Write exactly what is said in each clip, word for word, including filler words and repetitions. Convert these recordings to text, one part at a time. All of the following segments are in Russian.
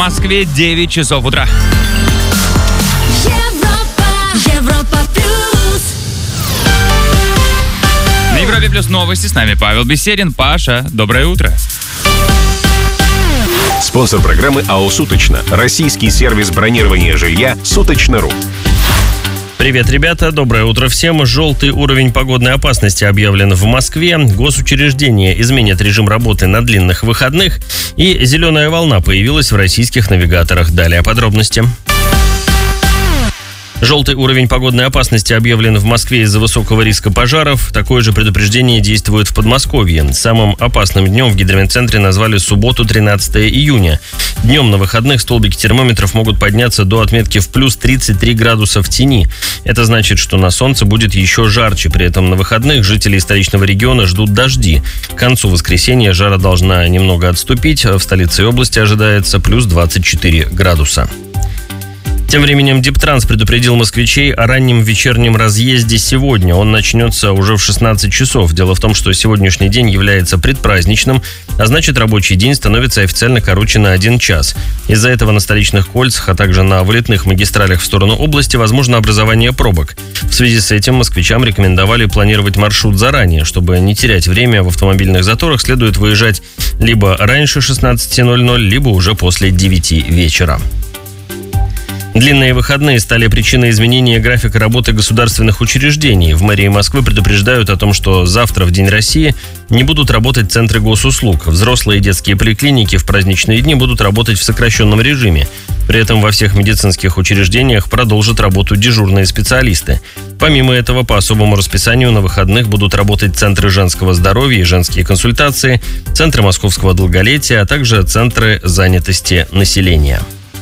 Москве девять часов утра. Европа, Европа плюс. На Европе плюс новости. С нами Павел Беседин. Паша, доброе утро. Спонсор программы АО «Суточно». Российский сервис бронирования жилья «Суточно.ру». Привет, ребята. Доброе утро всем. Желтый уровень погодной опасности объявлен в Москве. Госучреждения изменят режим работы на длинных выходных. И зеленая волна появилась в российских навигаторах. Далее подробности. Желтый уровень погодной опасности объявлен в Москве из-за высокого риска пожаров. Такое же предупреждение действует в Подмосковье. Самым опасным днем в гидрометцентре назвали субботу, тринадцатое июня. Днем на выходных столбики термометров могут подняться до отметки в плюс тридцать три градуса в тени. Это значит, что на солнце будет еще жарче. При этом на выходных жители столичного региона ждут дожди. К концу воскресенья жара должна немного отступить. В столице и области ожидается плюс двадцать четыре градуса. Тем временем Диптранс предупредил москвичей о раннем вечернем разъезде сегодня. Он начнется уже в шестнадцать часов. Дело в том, что сегодняшний день является предпраздничным, а значит, рабочий день становится официально короче на один час. Из-за этого на столичных кольцах, а также на вылетных магистралях в сторону области возможно образование пробок. В связи с этим москвичам рекомендовали планировать маршрут заранее. Чтобы не терять время в автомобильных заторах, следует выезжать либо раньше шестнадцати ноль-ноль, либо уже после девяти вечера. Длинные выходные стали причиной изменения графика работы государственных учреждений. В мэрии Москвы предупреждают о том, что завтра, в День России, не будут работать центры госуслуг. Взрослые и детские поликлиники в праздничные дни будут работать в сокращенном режиме. При этом во всех медицинских учреждениях продолжат работу дежурные специалисты. Помимо этого, по особому расписанию на выходных будут работать центры женского здоровья и женские консультации, центры московского долголетия, а также центры занятости населения.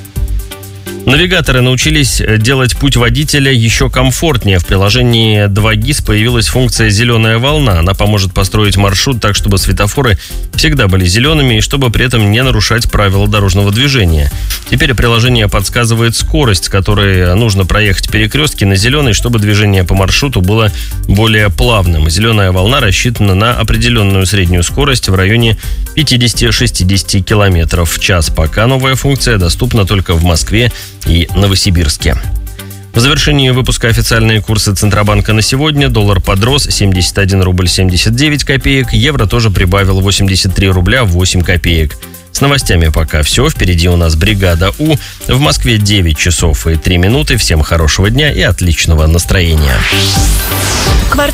Навигаторы научились делать путь водителя еще комфортнее. В приложении два джи ай эс появилась функция «Зеленая волна». Она поможет построить маршрут так, чтобы светофоры всегда были зелеными и чтобы при этом не нарушать правила дорожного движения. Теперь приложение подсказывает скорость, с которой нужно проехать перекрестки на зеленый, чтобы движение по маршруту было более плавным. «Зеленая волна» рассчитана на определенную среднюю скорость в районе пятьдесят-шестьдесят километров в час. Пока новая функция доступна только в Москве и Новосибирске. В завершении выпуска официальные курсы Центробанка на сегодня. Доллар подрос семьдесят один рубль семьдесят девять копеек. Евро тоже прибавил восемьдесят три рубля восемь копеек. С новостями пока все. Впереди у нас бригада У. В Москве девять часов и три минуты. Всем хорошего дня и отличного настроения.